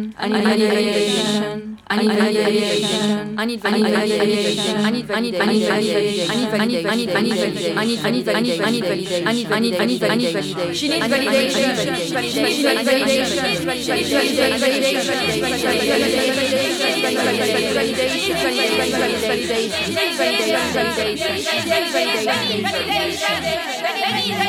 I need validation. I need validation. I need validation. I need validation. I need validation. I need validation. I need validation. I need validation. I need validation. I need validation. She needs validation. She needs validation. She needs validation.